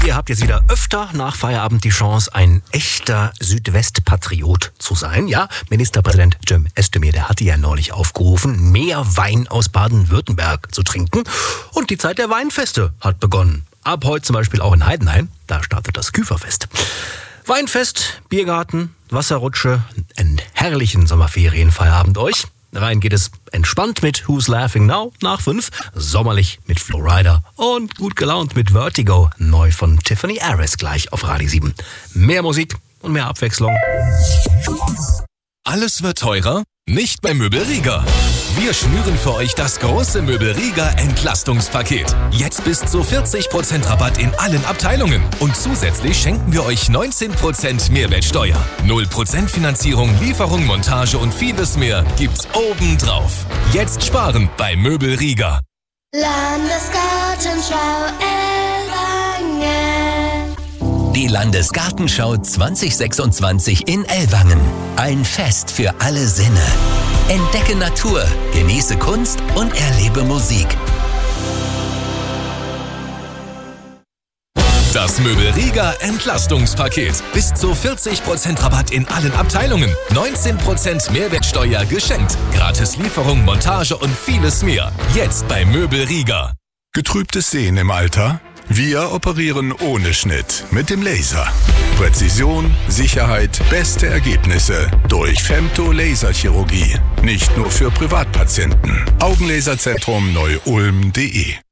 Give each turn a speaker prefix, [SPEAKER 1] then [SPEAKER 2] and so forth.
[SPEAKER 1] Ihr habt jetzt wieder öfter nach Feierabend die Chance, ein echter Südwestpatriot zu sein. Ja, Ministerpräsident Cem Özdemir, der hatte ja neulich aufgerufen, mehr Wein aus Baden-Württemberg zu trinken. Und die Zeit der Weinfeste hat begonnen. Ab heute zum Beispiel auch in Heidenheim. Da startet das Küferfest. Weinfest, Biergarten, Wasserrutsche, einen herrlichen Sommerferienfeierabend euch. Rein geht es entspannt mit Who's Laughing Now nach 5, sommerlich mit Flowrider und gut gelaunt mit Vertigo, neu von Tiffany Harris gleich auf Radio 7. Mehr Musik und mehr Abwechslung.
[SPEAKER 2] Alles wird teurer? Nicht bei Möbel Rieger. Wir schnüren für euch das große Möbel Rieger Entlastungspaket. Jetzt bis zu 40% Rabatt in allen Abteilungen. Und zusätzlich schenken wir euch 19% Mehrwertsteuer. 0% Finanzierung, Lieferung, Montage und vieles mehr gibt's obendrauf. Jetzt sparen bei Möbel Rieger.
[SPEAKER 3] Landesgartenschau Ellwangen.
[SPEAKER 4] Die Landesgartenschau 2026 in Ellwangen. Ein Fest für alle Sinne. Entdecke Natur, genieße Kunst und erlebe Musik.
[SPEAKER 2] Das Möbel Rieger Entlastungspaket. Bis zu 40% Rabatt in allen Abteilungen. 19% Mehrwertsteuer geschenkt. Gratis Lieferung, Montage und vieles mehr. Jetzt bei Möbel Rieger.
[SPEAKER 5] Getrübtes Sehen im Alter? Wir operieren ohne Schnitt mit dem Laser. Präzision, Sicherheit, beste Ergebnisse durch Femto-Laserchirurgie. Nicht nur für Privatpatienten. Augenlaserzentrum Neu-Ulm.de